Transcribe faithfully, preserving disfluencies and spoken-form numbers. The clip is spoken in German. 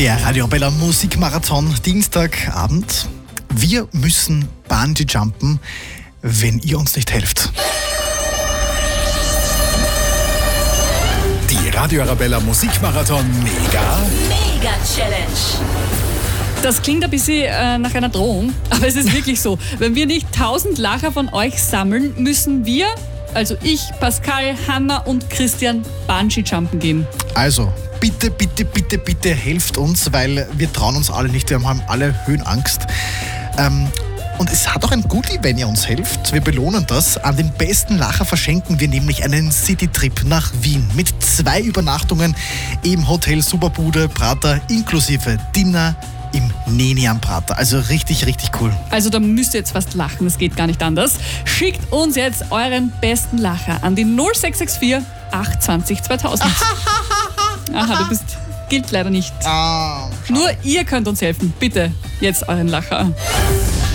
Der Radio Arabella Musikmarathon Dienstagabend. Wir müssen Bungee jumpen, wenn ihr uns nicht helft. Die Radio Arabella Musikmarathon Mega Mega Challenge. Das klingt ein bisschen äh, nach einer Drohung, aber es ist wirklich so. Wenn wir nicht tausend Lacher von euch sammeln, müssen wir, also ich, Pascal, Hanna und Christian, Bungee jumpen gehen. Also, bitte, bitte, bitte, bitte helft uns, weil wir trauen uns alle nicht. Wir haben alle Höhenangst. Ähm, und es hat auch ein Goodie, wenn ihr uns helft. Wir belohnen das. An den besten Lacher verschenken wir nämlich einen Citytrip nach Wien mit zwei Übernachtungen im Hotel Superbude Prater inklusive Dinner im Neni am Prater. Also richtig, richtig cool. Also da müsst ihr jetzt fast lachen, das geht gar nicht anders. Schickt uns jetzt euren besten Lacher an die null sechs sechs vier acht zwei null zweitausend. Aha, du bist... Gilt leider nicht. Ah, Nur ihr könnt uns helfen. Bitte, jetzt euren Lacher.